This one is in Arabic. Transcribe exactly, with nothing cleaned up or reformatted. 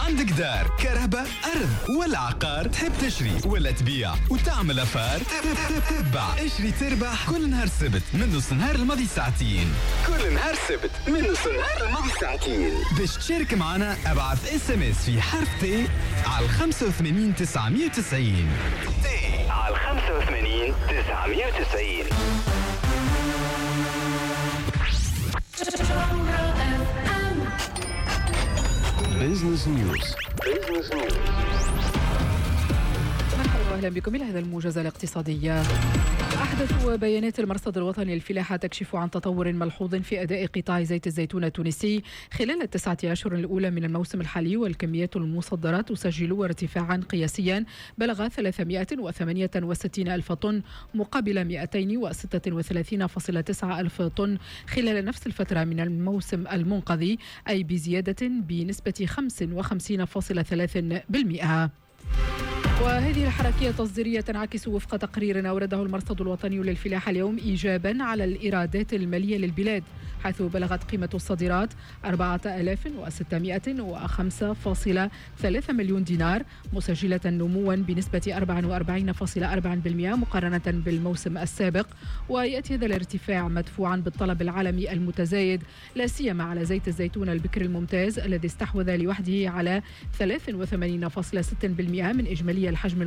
عندك دار، كهرباء، أرض ولا عقار؟ تحب تشري ولا تبيع وتعمل أفار؟ تبع اشري تربح كل نهار سبت من نص نهار الماضي ساعتين. كل نهار سبت من نص نهار الماضي ساعتين. باش تشارك معنا ابعث اس ام اس في حرف تي على خمسة وثمانين تسعمية وتسعين. تي على خمسة وثمانين تسعمية وتسعين. بيزنس نيوز. بيزنس نيوز. مرحبا واهلا بكم الى هذا الموجز الاقتصادي. أحدث بيانات المرصد الوطني للفلاحة تكشف عن تطور ملحوظ في أداء قطاع زيت الزيتون التونسي خلال التسعة أشهر الأولى من الموسم الحالي، والكميات المصدرة تسجل ارتفاعا قياسيا بلغ ثلاثمائة وثمانية وستين ألف طن مقابل مئتين وستة وثلاثين فاصلة تسعة ألف طن خلال نفس الفترة من الموسم المنقضي، أي بزيادة بنسبة خمسة وخمسين فاصلة ثلاثة بالمئة. وهذه الحركية التصديرية تنعكس وفق تقرير أورده المرصد الوطني للفلاحة اليوم إيجابا على الإيرادات المالية للبلاد، حيث بلغت قيمة الصادرات أربعة آلاف وستمائة وخمسة فاصلة ثلاثة مليون دينار، مسجلة نموا بنسبة أربعة وأربعين فاصلة أربعة بالمئة مقارنة بالموسم السابق. ويأتي هذا الارتفاع مدفوعا بالطلب العالمي المتزايد، لا سيما على زيت الزيتون البكر الممتاز الذي استحوذ لوحده على ثلاثة وثمانين فاصلة ستة بالمئة من إجمالي الحجم